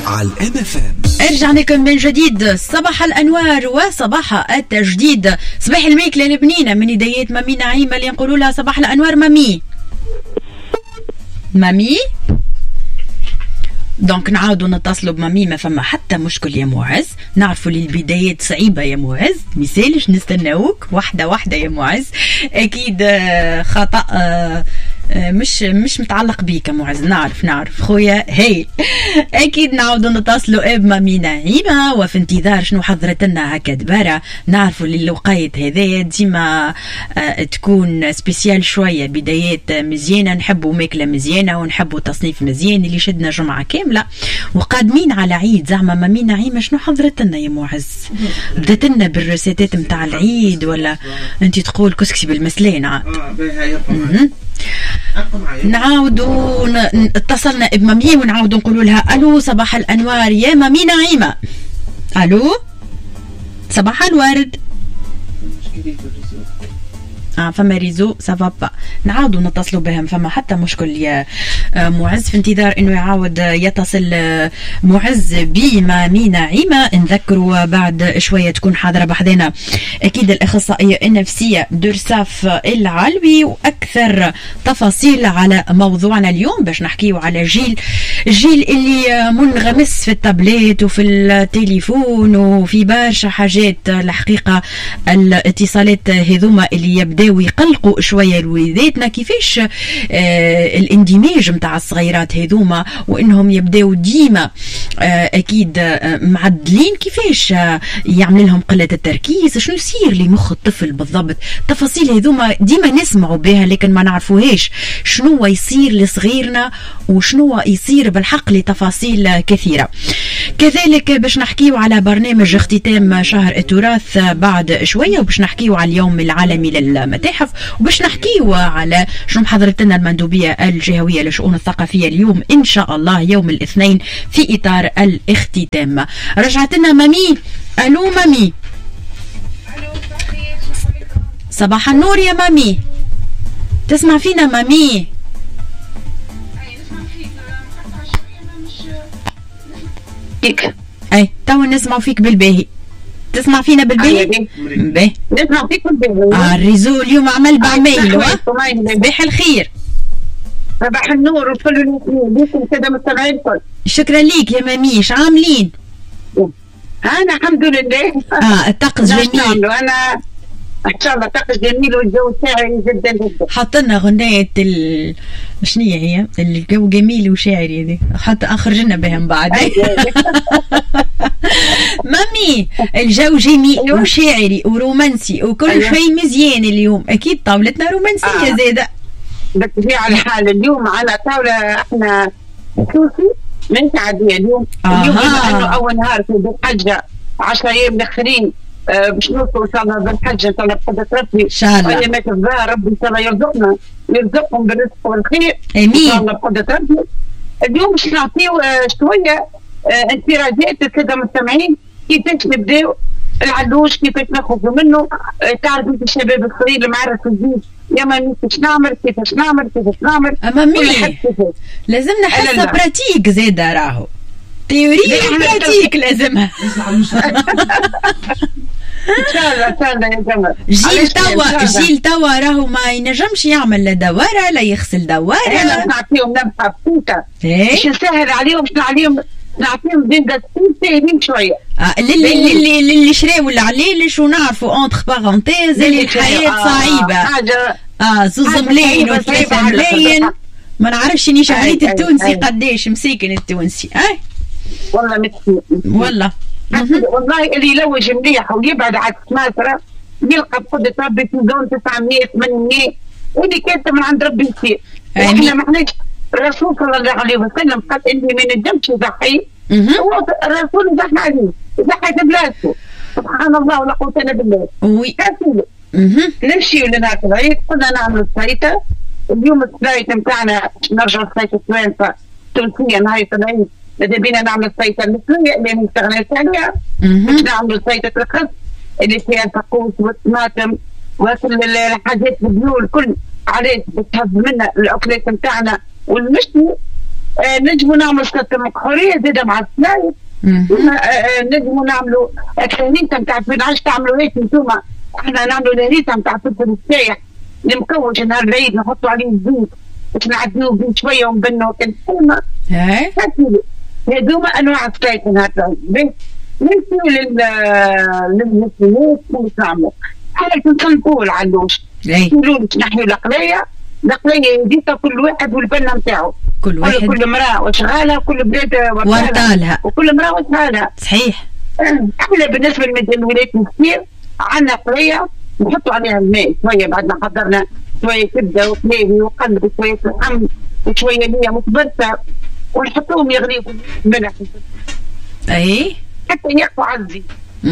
على MFM. رجعنا لكم من جديد صباح الأنوار وصباح التجديد. صباح الميكلة البنينة من هدايات مامي نعيمة اللي نقولوا لها صباح الأنوار. مامي دونك نعاودوا نتصلوا بمامي، ما فما حتى مشكل يا معز. نعرفوا لي البدايات صعيبة يا معز، ميسالش نستناوك واحدة واحدة يا معز. أكيد خطأ مش متعلق بيك يا معز، نعرف خويا هاي. اكيد نعاودوا نتصلوا بمامي نعيمه وفي انتظار شنو حضرت لنا هكا دبارة. نعرفوا اللي الوقايت هذايا ديما تكون سبيسيال شويه، بدايات مزيانه، نحبوا ماكله مزيانه ونحبوا تصنيف مزيان اللي شدنا جمعه كامله وقادمين على عيد. زعما مامي نعيمه شنو حضرت لنا يا معز؟ بدات لنا بالرسالات نتاع العيد ولا انت تقول كسكسي بالمسلين؟ نعاودوا اتصلنا بمامي ونعاودوا نقولوا لها الو صباح الانوار يا مامي نعيمه. الو صباح الورد. فما ريزو سافا با، نعاودوا نتصلوا بهم، فما حتى مشكل يا معز. في انتظار انه يعاود يتصل معز بمامي نعيمه. نذكروا بعد شويه تكون حاضره بحذنا اكيد الاخصائيه النفسيه درساف العلوي واكثر تفاصيل على موضوعنا اليوم، باش نحكيوا على جيل اللي منغمس في التابلت وفي التليفون وفي برشا حاجات. الحقيقه الاتصالات هذوما اللي يبداو يقلقوا شويه الوليداتنا، كيفاش الاندماج متاع الصغيرات هذوما وانهم يبداو ديما اكيد معدلين، كيفاش يعمل لهم قله التركيز، شنو يصير لمخ الطفل بالضبط. تفاصيل هذوما ديما نسمعوا بها لكن ما نعرفوهاش شنو يصير لصغيرنا وشنو يصير بالحق لتفاصيل كثيره. كذلك باش نحكيو على برنامج اختتام شهر التراث بعد شويه، وباش نحكيو على اليوم العالمي للمتاحف، وباش نحكيو على شنو حضرت لنا المندوبيه الجهويه للشؤون الثقافيه اليوم ان شاء الله يوم الاثنين في اطار الاختتام. رجعت لنا مامي. الو مامي. صباح النور يا مامي، تسمع فينا مامي؟ اي تو نسمع فيك بالباهي. تسمع فينا بالباهي؟ باهي نسمع فيك بالباهي. الريزو اليوم عمل بعمايل. صباح الخير. صباح النور وكل ليكم كده مستمعين الكل. شكرا ليك يا مامي. اش عاملين؟ انا الحمد لله. الطقس جميل. وانا ان شاء الله طقس جميل والجو شاعري جدا جدا. حط لنا غنية شنو هي الجو جميل وشاعري هذه، حتى اخرجنا بهم بعد. مامي الجو جميل وشاعري ورومانسي وكل شيء مزيان اليوم. اكيد طاولتنا رومانسيه زاده بطبيعة الحال. اليوم على طاوله احنا تونسي من عاديه. اليوم بما انه اول نهار في ذي الحجه 10 ايام الاخرين باش نوصلوا ان شاء الله بالحج ان شاء الله بقدرة ربي ان شاء الله. ايامات الظاهر ربي ان شاء الله يرزقهم بالرزق والخير امين ان شاء الله بقدرة ربي. اليوم باش نعطيو شويه انفرادات الساده المستمعين، كيفاش نبداو العلوش، كيفاش ناخذوا منه. تعرف انت الشباب الصغير المعرس الجديد يا مامي كيفاش نعمل مامي لازمنا حصه براتيك زاده، راهو تيوري براتيك لازمها. ان شاء الله يا جماعه. جيل توا راهو ما ينجمش يعمل لا دواره لا يغسل دواره. انا نعطيهم نبحه بسيطه باش نسهل عليهم، نعطيهم دينجا ساهلين شويه. اللي شراو العليلش ونعرفوا اونتر بارونتيز اللي الحياه صعيبه. حاجه زوز ملايين وثلاثه ملايين، ما نعرفش اني شهريت التونسي قداش مساكن التونسي. والله مسكين والله اللي يلوج مليح ويبعد على السماسرة يلقى بقدرة ربي في زون 900 800 ودي كانت من عند ربي يصير. احنا ما احناش الرسول صلى الله عليه وسلم قال اني ما نجمش يضحي، هو الرسول يضحي عليه، يضحي في بلاده. سبحان الله ولا قوة الا بالله. وي نمشيو لنهار العيد قلنا نعملوا السيطة. اليوم السيطة نتاعنا نرجعوا السيطة توانسة تونسية نهاية العيد. ماذا بينا نعمل السيطة المثلية اللي ما استغنيت عليها، باش نعملوا سيطة الخس اللي فيها الفقوس والطماطم وكل الحاجات البيول كل علاش بتهز منا الاكلات نتاعنا والمشي نجموا نعملوا سلطه مكحوريه زاده مع السلايف. نجموا نعملوا الهريسه نتاع عادش تعملوا هيك انتوما، احنا نعملوا الهريسه نتاع الفلفل السايح المكوج نهار العيد نحطوا عليه الزيت باش نعدلوه بين شويه ونبنوا كنتوما. هذوما انواع السلايف نهار العيد. نمشيو للمسلمات كيف نعملوا؟ احنا كنصنفوا العلوش، نقولوا نحيوا القلايه يديها كل واحد والبنه نتاعو، كل امراه وشغالها، كل بلاد وطالها، وكل امراه وشغالها. صحيح. احنا بالنسبه للولايات المسكين عندنا قلايه نحطوا عليها الماء شويه بعد ما حضرنا شويه كبده وكلاوي وقلب وشويه لحم وشويه ليا متبرسه ونحطوهم يغليوا ملح حتى يقفوا على الزيت.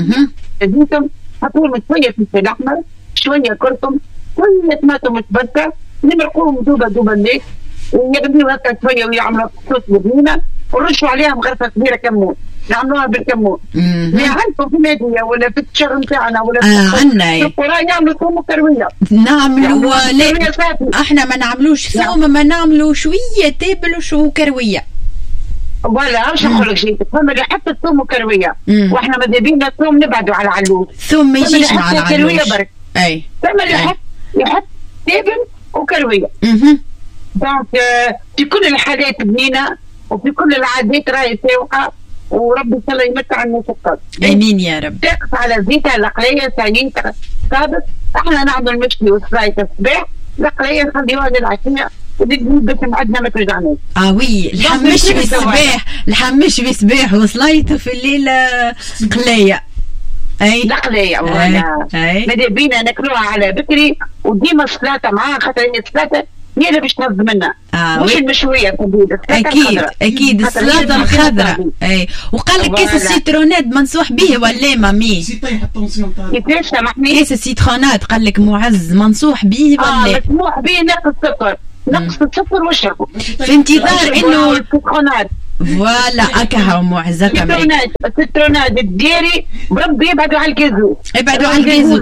زيتهم حطوا لهم شويه فلفل احمر، شويه كركم، شويه طماطم متبرسه، نمرقوهم دوبه ليك ويغليوا هكا شويه ويعملوا صوص بنينه ونرشوا عليها مغرفه كبيره كمون، نعملوها بالكمون. عندكم في الماديه ولا في الشر نتاعنا ولا في القرى يعملوا ثوم وكرويه؟ نعملوا لا احنا ما نعملوش ثوم، ما نعملوا شويه تابل وكرويه. ولا مش نقول لك شيء، فما اللي يحط الثوم وكرويه واحنا ماذا بينا الثوم نبعدوا على العلوش، الثوم ما يجيش مع العلوش. اي فما اللي يحط تابل وكرويه. دونك في كل الحالات بنينه وفي كل العادات راهي ساوقه، وربي ان شاء الله يمتع الناس الكل. امين يا رب. تقف على زيتها القلايه ثانيين ثابت. احنا نعمل مشكي وصراية الصباح، القلايه نخليوها للعشيه باش عندنا ما ترجعناش. وي الحمش في الصباح، الحمش في الصباح وصلايته في الليل قلايه. القلايه ولا ماذا بينا ناكلوها على بكري، وديما السلاطه معاها خاطر هي السلاطه هي اللي باش تهز منا. مش المشويه اكيد السلاطه الخضراء. وقال لك كيس السيترونات منصوح به ولا مامي؟ كيفاش سامحني؟ كيس السيترونات قال لك معز منصوح به ولا؟ مسموح به ناقص السكر واشربوا في انتظار انه السيترونات. فوالا هكا معزه كمان. السيترونات الديري بربي يبعدوا على الكازوز، ابعدوا على الكازوز.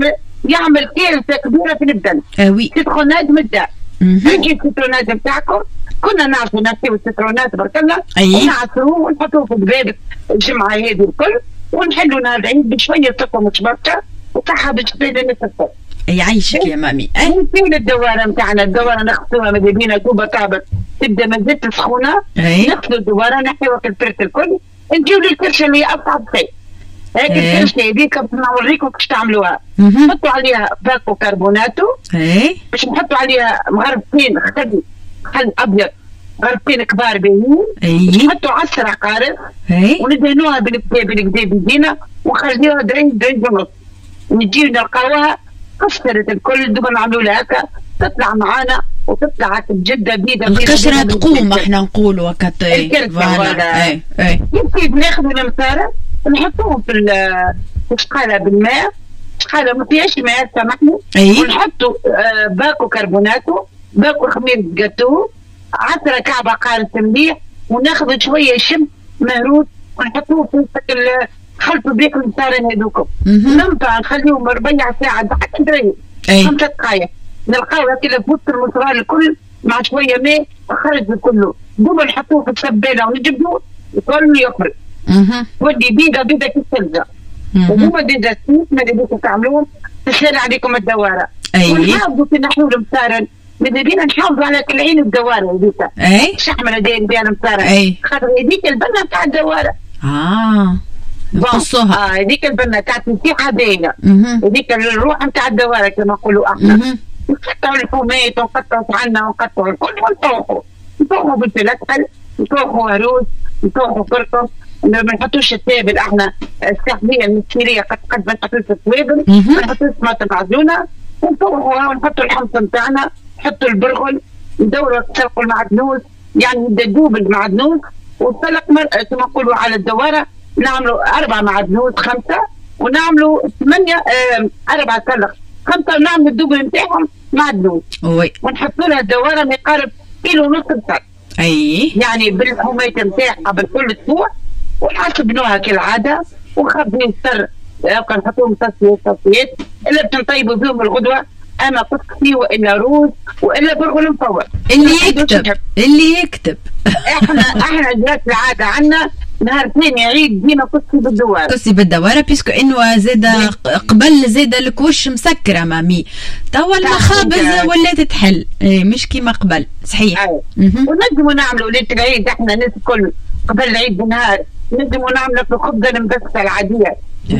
يعمل كارثه كبيره في البدن. سيترونات مدة. نجيب السيترونات نتاعكم، كنا نعرفوا نعطيو السيترونات برك الله ونعصروه ونحطوه في الباب الجمعه هذه الكل، ونحلوا نهار العيد بشويه سكر متبركه وصحه باش تزيد الناس الكل. يعيشك يا مامي. نمشيو للدواره نتاعنا، الدواره نغسلوها ماذا بينا طوبه طابت تبدا من زيت السخونه، نغسلوا الدواره نحيوها الفرت الكل، نجيو للكرشه اللي هي اصعب شيء. هيك الكرشه هذيك نوريكم كيفاش تعملوها. نحطوا عليها باكو كربوناتو باش نحطوا عليها مغرفتين خل ابيض، غرفتين كبار باهيين، نحطوا 10 قارص وندهنوها بالكدا بيدينا ونخليوها درين ونص، نجيو نلقاوها قشرت الكل دوبا نعملوا لها هكا تطلع معانا وتطلع بجده بيضه. القشره تقوم احنا نقولوا هكا. فوالا يمكن ناخذوا المساره نحطوهم في شقاله بالماء، شقاله ما فيهاش ماء سامحني، ونحطوا باكو كربوناتو، باكو خميره جاتو، 10 كعبه قارص مليح، وناخذ شويه شم مهروس ونحطوه في خلطوا بيك المسارين هذوكم. ننفع نخليهم ربع ساعه حتى دري 5 دقائق، نلقاوها كذا في وسط المصران الكل مع شويه ماء خرج كله، دوبا نحطوه في السبانه ونجبدوه كله يخرج. ودي بيضه كيف تلزق. وهما ديجا السيس ماذا بيكم تعملوهم تسهل عليكم الدواره. ونحاولوا نحيوا المسارن، ماذا بينا نحافظوا على تلعين الدواره هذيك. الشحمه اللي دايرين بها المسارن، خاطر هذيك البنه تاع الدواره. نقصوها. هذيك البنه تاعت مسيحه باينه، هذيك الروح نتاع الدواره كما نقولوا احنا. نقطعوا الحومات ونقطعوا طعنا ونقطعوا الكل ونطوحوا بالفلفل، نطوحوا هروس، نطوحوا كركم، ما نحطوش التابل احنا السحبيه المسيريه قد ما نحطوش التوابل، ما نحطوش طماطم معجونه، ونطوحوها ونحطوا الحمص نتاعنا، نحطوا البرغل، ندوروا نسلقوا المعدنوس، يعني نبدا دوب المعدنوس وسلق كما نقولوا على الدواره، نعملوا 4 معدنوس 5 ونعملوا 8 4 سلق 5 ونعملوا الدوبل نتاعهم معدنوس. ونحطوا لها الدواره ما يقارب كيلو ونص بصل. يعني بالحميت نتاعها بالكل تفوح، ونحسبنوها كالعاده ونخبيو السر نحطوهم تصفيات الا باش نطيبوا بهم الغدوه اما قصتي والا روز والا برغل مفور اللي يكتب احنا جات العاده عندنا نهار اثنين يعيد ديما قصتي بالدواره بيسكو انه زاد قبل زاد الكوش مسكره مامي توا المخابز ولات تحل مش كيما قبل صحيح. ونجموا نعملوا ليله العيد احنا الناس الكل قبل العيد بنهار نجموا نعملوا في الخبزه المبسه العاديه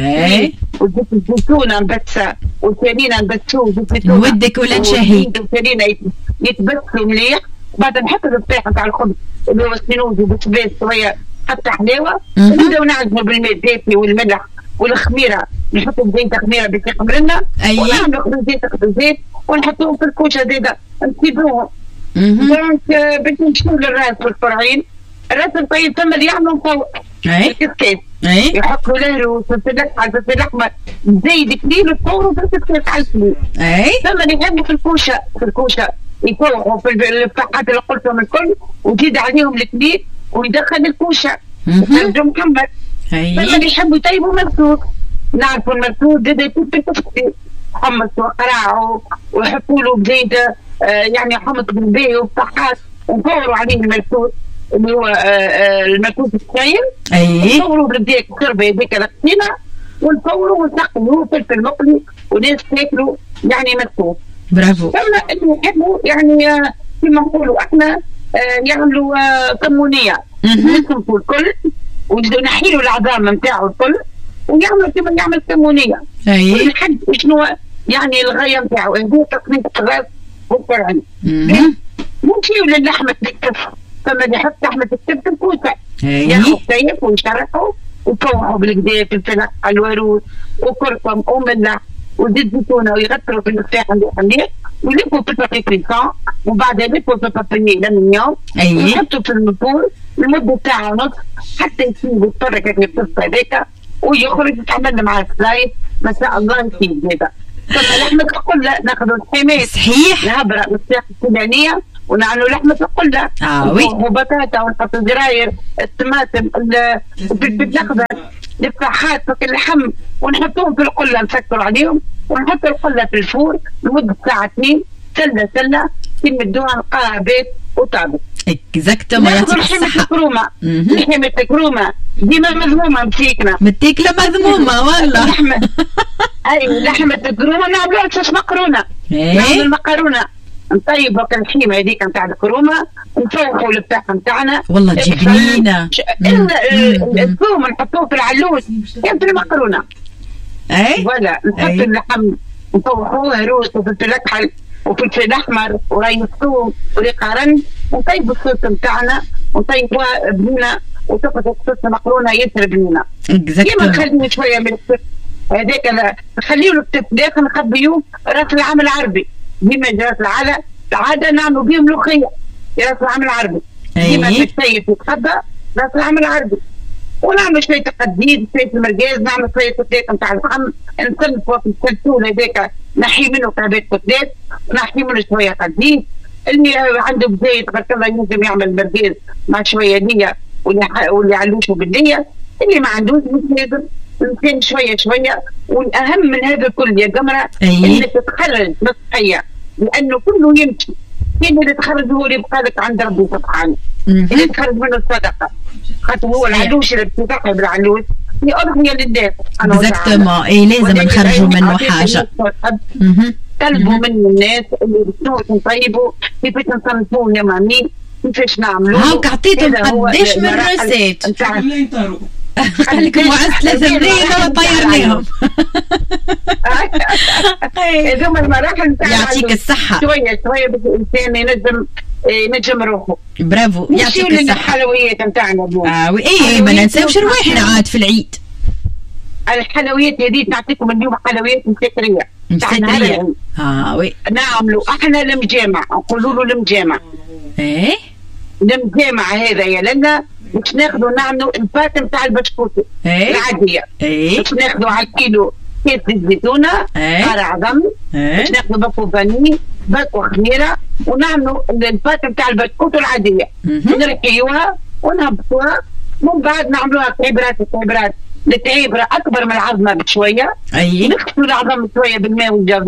وزيت الزيتونه مبسه وثانينا نبسوه زيت الزيتونه نودك ولا نشهيك وثانينا يتبسوا مليح بعد نحط الرفاح نتاع الخبز اللي هو السنوز وبسباس شويه حتى حلاوه ونبداو نعجنوا بالماء الدافي والملح والخميره نحطوا بزيت خميره باش يخمرنا ونعملوا خبزات ونحطوهم في الكوشه زاده نسيبوهم. دونك باش نمشيو للراس والفرعين الراس الطيب ثم اللي يعملوا مفوق الكسكاس يحطوا له روس فلفل احمر زايد كليل وتصوروا في الكسكاس على الفلوس ثم اللي يحبوا في الكوشه يفوقوا في الفحات اللي قلتهم الكل ويزيد عليهم الكليل ويدخل الكوشه ويخرجوا محمر. ثم اللي يحبوا يطيبوا مرسوس نعرفوا المرسوس زاد يكون في التفصيل حمص وقراع ويحطوا له بزيت يعني حمص بالباي وفحات ونفوروا عليه المرسوس اللي هو المرسوس السايل نفوروا بالديك الشربه هذيك القصينه ونفوروا ونسقيوه فلفل مقلي وناس تاكلوا يعني مرسوس. برافو. ثم اللي يحبوا يعني كما نقولوا احنا يعملوا كمونيه نسلقوا الكل ونحي له العظام نتاعو الكل ويعملوا كما يعمل كمونيه ونحد شنو يعني الغايه نتاعو هذه تصنيف الراس والفرعين. نمشيو للحمه الكتف ثم اللي يحط لحمه الكتف في الكوسه ياخذ سيف ويشرحوا ويفوحوا بالكدا في الفلفل الوروس وكركم وملح وزيت زيتونه ويغطروا في المفتاح مليح ويلفوا في البابريكا ومن بعد يلفوا في البابريكا لمنيوم ويحطوا في الفور لمده ساعه ونص حتى يصيب يتفرك هيك القصه هذاك ويخرج يتعمل معاه سلايس ما شاء الله يصيب هذا. ثم لحمه القله ناخذوا الحمات صحيح نهبره من الساق السودانيه ونعملوا لحمه القله وبطاطا ونحطوا زراير الطماطم الفلفل الاخضر الفحات فك اللحم ونحطوهم في القله نسكروا عليهم ونحط القله في الفور لمده ساعه 2 سله تمدوها نلقاها بيت وطابت. اكزاكتومون يعطيك الصحه. لحمه الكرومه ديما مذمومه مسيكنا متاكله مذمومه والله. لحمه الكرومه نعملوها صوص مقرونه نعمل مقرونه نطيبوا كالحيمه هذيك نتاع الكرومه نفوحوا الفاح نتاعنا والله جبنينه. الثوم نحطوه في العلوش كان في المقرونه ولا نحط اللحم نفوحوه روس وفلفل اكحل وفلفل احمر وري الثوم وريق رن ونطيبوا الصوص نتاعنا ونطيبوها بنينه وتاخذ الصوص المقرونه يسرب بنينه. كيما نخليه شويه من الكتف هذاك نخليه الكتف داخل نخبيوه راس العام العربي ديما راس العاده نعملوا بهم ملوخيه راس العام العربي ديما في السيف يتخبى راس العام العربي ونعمل شويه قديد شويه المرقاز نعمل شويه كتلات نتاع اللحم نصنفوا في الكلتون هذاك نحي منه كعبات كتلات نحي منه شويه قديد اللي عنده بزايد تبارك الله ينجم يعمل مرقاز مع شويه نيه واللي علوشه بالنيه اللي ما عندوش مش لازم يمكن شويه والاهم من هذا الكل يا قمره انك تتخرج صحيه لانه كله يمشي كاين اللي تخرج هو اللي يبقى لك عند ربي سبحانه اللي تخرج منه الصدقه خاطر هو العلوش اللي بتضحي بالعلوش هي اضحيه لله سبحانه وتعالى. اكزاكتومون لازم نخرجوا منه حاجه طلبوا من الناس اللي بتنوع نطيبوا كيفاش نصنفوه يا مامي كيفاش نعملوه هاوك عطيتهم قداش من ريسيت قال لك معز 3 ملايين وطيرناهم. هذوما المراحل يعطيك الصحة. شوية باش الإنسان ينجم روحه. برافو يعطيك الصحة. الحلويات نتاعنا ما ننساوش رواحنا عاد في العيد. الحلويات هذه نعطيكم اليوم حلويات مسكرية. وي. نعملوا احنا المجامع نقولوا له المجامع. المجامع هذا يا لنا باش ناخذوا نعملوا الفات نتاع البسكوت العاديه باش ناخذوا على الكيلو كيس الزيتونه قرع عظم باش ناخذوا باكو فاني باكو خميره ونعملوا الفات نتاع البسكوت العاديه نرقيوها ونهبطوها ومن بعد نعملوها تعبرات التعبره اكبر من العظمه بشويه نغسلوا العظم شويه بالماء والجافيل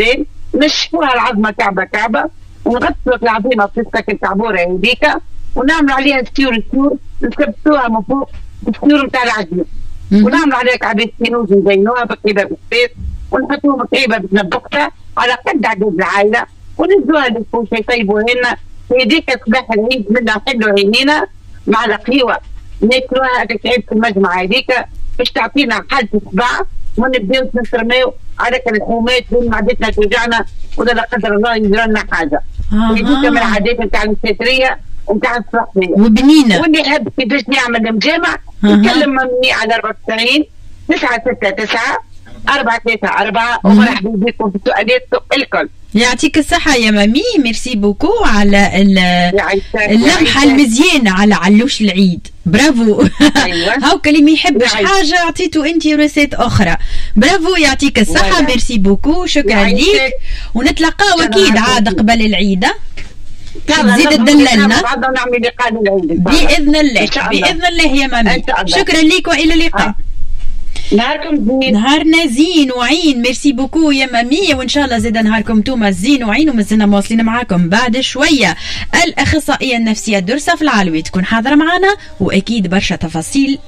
نشفوها العظمه كعبه ونغطوا العظيمه في السكن الكعبوره هذيك ونعملوا عليها ستيور نثبتوها من فوق الستيور نتاع العجين ونعملوا عليها كعبات كينوز نزينوها بكعيبه بالسبيس ونحطوها بكعيبه بتنبقتها على قد عدد العائله ونزوها للفوش يطيبوا لنا هذيك صباح العيد منها حلوا عينينا مع القهوه ناكلوها كعيب في المجمع هذيك باش تعطينا حالة صباع ونبداو نترميو على الحومات وين معدتنا توجعنا ولا لا قدر الله يجرى لنا حاجه. هذيك من العادات نتاع الستريه ونتاع الصحيه. وبنينه. واللي يحب كيفاش نعمل مجامع نكلم مني على 94 969 434 ومرحبا بكم في السؤالات الكل. يعطيك الصحة يا مامي، ميرسي بوكو على اللمحة المزيانة على علوش العيد، برافو. أيوة. هاو اللي ما يحبش حاجة عطيته انت ريسيت أخرى، برافو يعطيك الصحة. ميرسي بوكو، شكرا ليك، ونتلقاو أكيد عاد قبل العيد. تزيد تدللنا بإذن الله، بإذن الله يا مامي. شكرا ليك وإلى اللقاء. نهاركم زين، نهارنا زين وعين. ميرسي بوكو يا مامي، وان شاء الله زيد نهاركم توما زين وعين. ومازلنا مواصلين معاكم بعد شويه الاخصائيه النفسيه درسه في العلوي تكون حاضره معنا، واكيد برشا تفاصيل